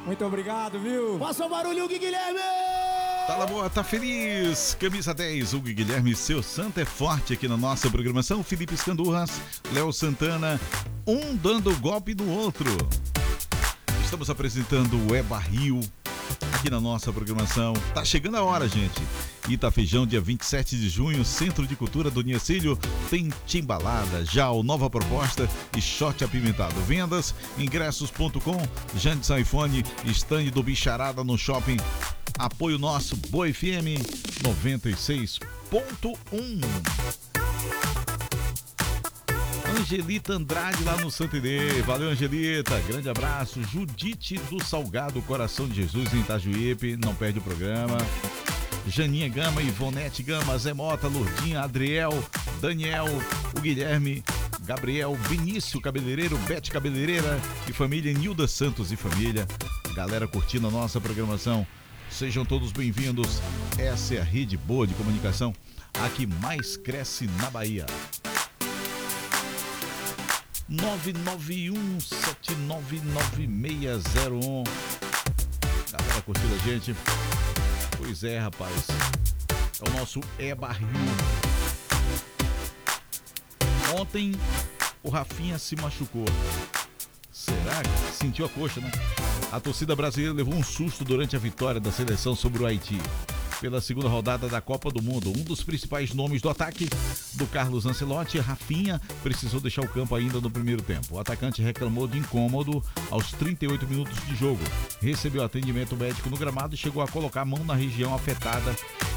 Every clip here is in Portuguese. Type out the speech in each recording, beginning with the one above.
Muito obrigado, viu? Faça um barulho, Hugo Guilherme! Tá na boa, tá feliz. Camisa 10, Hugo Guilherme, seu santo é forte aqui na nossa programação. Felipe Escandurras, Léo Santana, um dando golpe no outro. Estamos apresentando o É Barril aqui na nossa programação. Tá chegando a hora, gente. Itafejão, dia 27 de junho, Centro de Cultura do Niecílio, tem Timbalada, Jal, nova proposta e shot apimentado. Vendas, ingressos.com, Jandes iPhone, stand do Bicharada no shopping. Apoio nosso, Boa FM 96.1. Angelita Andrade lá no Santidê. Valeu, Angelita. Grande abraço. Judite do Salgado Coração de Jesus em Itajuípe. Não perde o programa. Janinha Gama, Ivonete Gama, Zé Mota, Lourdinha, Adriel, Daniel, o Guilherme, Gabriel, Vinícius Cabeleireiro, Bete Cabeleireira e família, Nilda Santos e família. Galera curtindo a nossa programação. Sejam todos bem-vindos. Essa é a rede boa de comunicação, a que mais cresce na Bahia. 991799601. Galera curtindo a gente. Pois é, rapaz. É o nosso É Barril. Ontem o Rafinha se machucou. Será que sentiu a coxa, né? A torcida brasileira levou um susto durante a vitória da seleção sobre o Haiti. Pela segunda rodada da Copa do Mundo, um dos principais nomes do ataque do Carlos Ancelotti, Rafinha, precisou deixar o campo ainda no primeiro tempo. O atacante reclamou de incômodo aos 38 minutos de jogo. Recebeu atendimento médico no gramado e chegou a colocar a mão na região afetada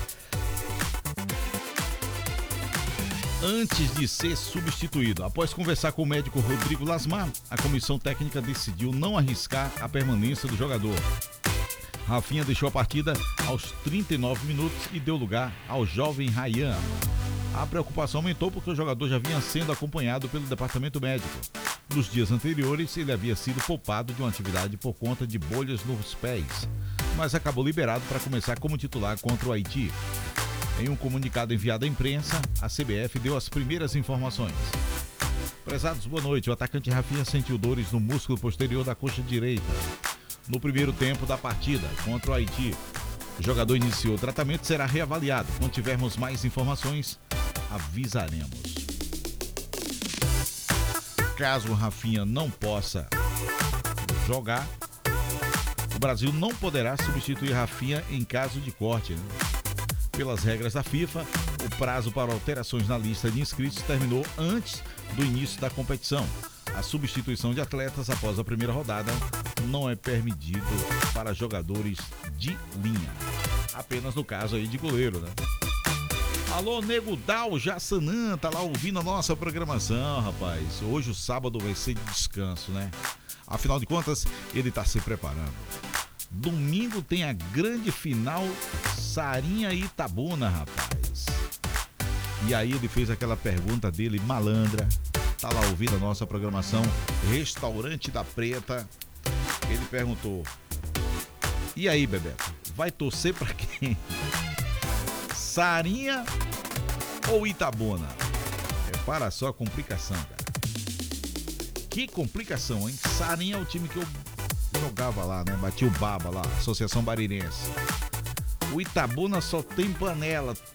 antes de ser substituído. Após conversar com o médico Rodrigo Lasmar, a comissão técnica decidiu não arriscar a permanência do jogador. Rafinha deixou a partida aos 39 minutos e deu lugar ao jovem Ryan. A preocupação aumentou porque o jogador já vinha sendo acompanhado pelo departamento médico. Nos dias anteriores, ele havia sido poupado de uma atividade por conta de bolhas nos pés, mas acabou liberado para começar como titular contra o Haiti. Em um comunicado enviado à imprensa, a CBF deu as primeiras informações. Prezados, boa noite. O atacante Rafinha sentiu dores no músculo posterior da coxa direita no primeiro tempo da partida contra o Haiti. O jogador iniciou o tratamento e será reavaliado. Quando tivermos mais informações, avisaremos. Caso o Rafinha não possa jogar, o Brasil não poderá substituir Rafinha em caso de corte, né? Pelas regras da FIFA, o prazo para alterações na lista de inscritos terminou antes do início da competição. A substituição de atletas após a primeira rodada não é permitido para jogadores de linha. Apenas no caso aí de goleiro, né? Alô, Nego Dal Jassanã, tá lá ouvindo a nossa programação, rapaz. Hoje o sábado vai ser de descanso, né? Afinal de contas, ele tá se preparando. Domingo tem a grande final Sarinha e Itabuna, rapaz. E aí ele fez aquela pergunta dele, malandra. Tá lá ouvindo a nossa programação, Restaurante da Preta. Ele perguntou: e aí, Bebeto, vai torcer pra quem? Sarinha ou Itabuna? Para só a complicação, cara. Que complicação, hein? Sarinha é o time que eu jogava lá, né? Bati o baba lá, Associação Barirense. O Itabuna só tem panela,